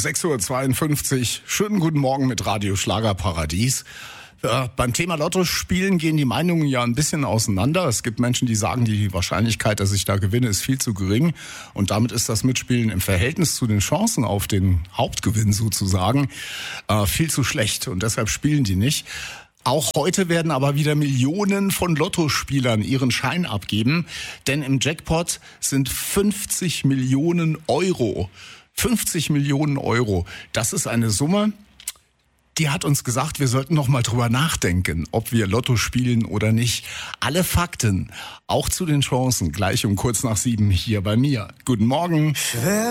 6:52 Uhr. Schönen guten Morgen mit Radio Schlagerparadies. Beim Thema Lotto spielen gehen die Meinungen ja ein bisschen auseinander. Es gibt Menschen, die sagen, die Wahrscheinlichkeit, dass ich da gewinne, ist viel zu gering. Und damit ist das Mitspielen im Verhältnis zu den Chancen auf den Hauptgewinn sozusagen viel zu schlecht. Und deshalb spielen die nicht. Auch heute werden aber wieder Millionen von Lottospielern ihren Schein abgeben. Denn im Jackpot sind 50 Millionen Euro. 50 Millionen Euro. Das ist eine Summe, die hat uns gesagt, wir sollten noch mal drüber nachdenken, ob wir Lotto spielen oder nicht. Alle Fakten, auch zu den Chancen, gleich um kurz nach 7 hier bei mir. Guten Morgen.